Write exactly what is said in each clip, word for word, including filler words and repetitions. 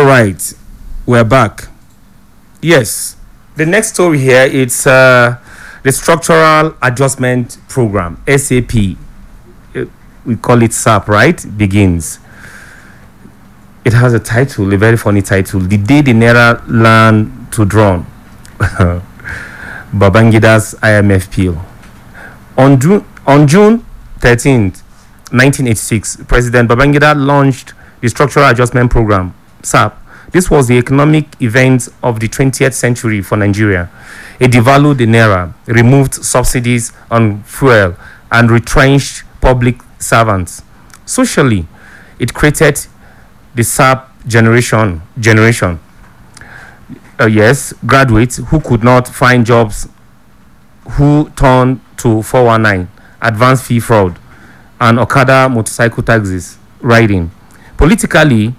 right, we're back. Yes, the next story here it's uh, the Structural Adjustment Program (S A P). Uh, We call it S A P, right? Begins. It has a title, a very funny title. The day the Naira learned to drown. Babangida's I M F peel. On June on June thirteenth, nineteen eighty-six, President Babangida launched the Structural Adjustment Program (S A P). This was the economic event of the twentieth century for Nigeria. It devalued the Naira, removed subsidies on fuel, and retrenched public servants. Socially, it created the S A P generation. Generation. Uh, yes, graduates who could not find jobs, who turned to four one nine, advanced fee fraud, and Okada motorcycle taxis riding. Politically,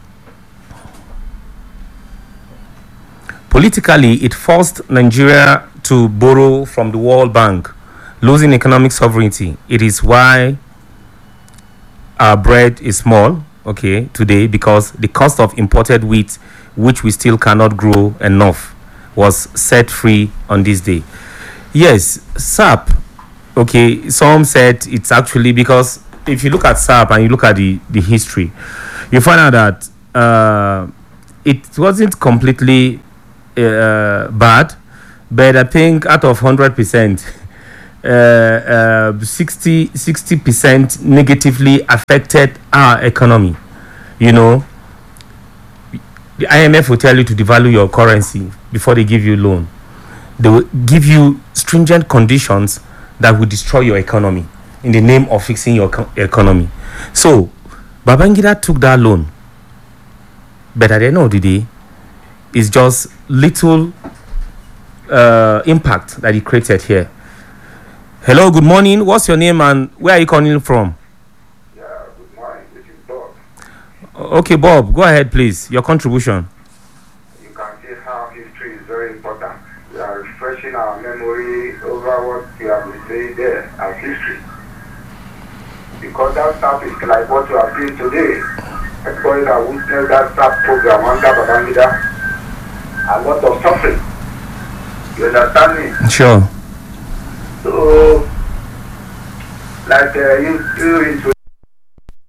politically, it forced Nigeria to borrow from the World Bank, losing economic sovereignty. It is why our bread is small, okay, today, because the cost of imported wheat, which we still cannot grow enough, was set free on this day. Yes, S A P, okay, some said it's actually because if you look at S A P and you look at the, the history, you find out that uh, it wasn't completely uh, bad, but I think out of one hundred percent, uh, uh, sixty percent negatively affected our economy. You know, the I M F will tell you to devalue your currency before they give you loan. They will give you stringent conditions that will destroy your economy in the name of fixing your co- economy. So, Babangida took that loan. But at the end of the day, it's just little uh, impact that he created here. Hello, good morning. What's your name and where are you calling from? Yeah, good morning. This is Bob. Okay, Bob, go ahead, please. Your contribution. You can see how history is very important. We are refreshing our memory over what we have been saying there as history. Because that stuff is like what you are doing today. Everybody that witnessed that S A P program under Babangida, a lot of suffering. You understand me? Sure. So, like uh, you, you